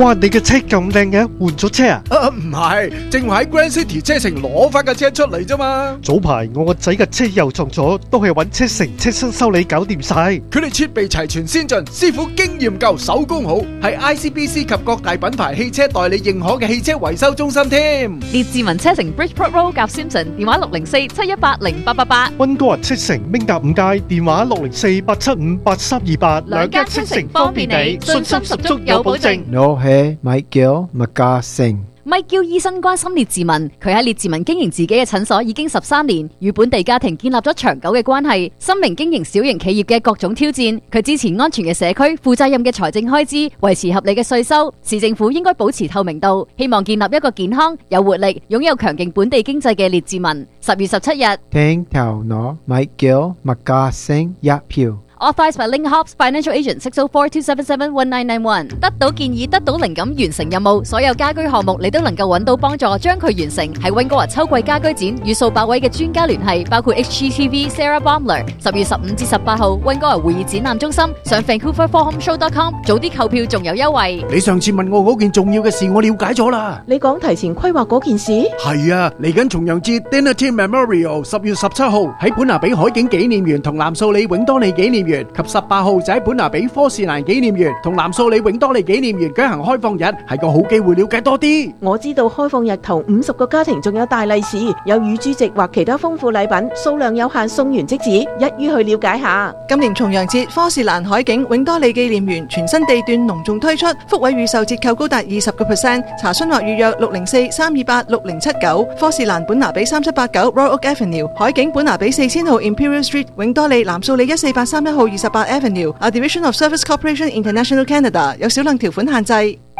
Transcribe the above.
哇，你嘅車咁靚嘅，換咗車啊？ 唔係，正話喺 Grand City 車城攞翻架車出嚟啫嘛。 早排我個仔嘅車又撞咗，都係揾車城車身修理搞掂晒。 佢哋設備齊全先進，師傅經驗夠，手工好，係 ICBC 及各大品牌汽車代理認可嘅汽車維修中心添。 列治文車城 Bridgeport Road 夾 Simpson， 電話604-718-0888。 溫哥華車城明達5街，電話604-875-8328。 兩家車城方便你，信心十足有保證。 我係米叫麥家成。 咪叫醫生關心列治文，佢喺列治文經營自己嘅診所已經13年，與本地家庭建立咗長久嘅關係。深明經營小型企業嘅各種挑戰，佢支持安全嘅社區、負責任嘅財政開支、維持合理嘅稅收。市政府應該保持透明度，希望建立一個健康、有活力、擁有強勁本地經濟嘅列治文。10月17日， 聽頭攞米叫麥家成一票。 Authorized by Link Hobbs Financial Agent 604-277-1991。得到建議，得到靈感，完成任務。所有家居項目你都能夠揾到幫助，將佢完成。喺溫哥華秋季家居展與數百位嘅專家聯繫，包括 HGTV、Sarah Baumler。10月15至18號，溫哥華會議展覽中心，上 VancouverForHomeShow.com 早啲購票仲有優惠。 你上次問我嗰件重要嘅事，我了解咗啦。 你講提前規劃嗰件事？ 係啊，嚟緊重陽節 Dinner Team Memorial 10月17號喺本拿比海景紀念園同藍素里永多利紀念園。及18號就喺本拿比科士蘭紀念園同藍素里永多利紀念園舉行開放日，係個好機會了解多啲。 我知道開放日頭50個家庭仲有大利是，有乳豬席或其他豐富禮品，數量有限，送完即止，一於去了解下。 今年重陽節，科士蘭海景永多利紀念園全新地段隆重推出，福位預售折扣高達20%，查詢或預約604-328-6079。科士蘭本拿比3789 Royal Oak Avenue， 海景本拿比4000號 Imperial Street， 永多利藍素里14831號28 Avenue， A Division of Service Corporation International Canada， 有少量條款限制。